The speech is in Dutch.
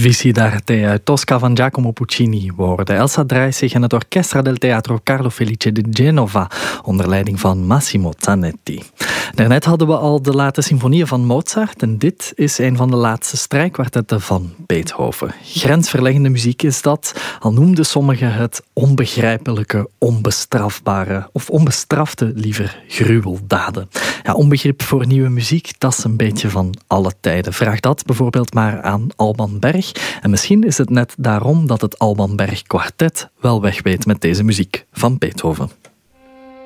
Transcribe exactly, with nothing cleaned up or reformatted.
Visi d'arte uit Tosca van Giacomo Puccini worden Elsa draait zich in het Orchestra del Teatro Carlo Felice di Genova onder leiding van Massimo Zanetti. Daarnet hadden we al de late symfonieën van Mozart en dit is een van de laatste strijkkwartetten van Beethoven. Grensverleggende muziek is dat, al noemden sommigen het onbegrijpelijke, onbestrafbare of onbestrafte liever gruweldaden. Ja, onbegrip voor nieuwe muziek, dat is een beetje van alle tijden. Vraag dat bijvoorbeeld maar aan Alban Berg. En misschien is het net daarom dat het Alban Berg kwartet wel weg weet met deze muziek van Beethoven.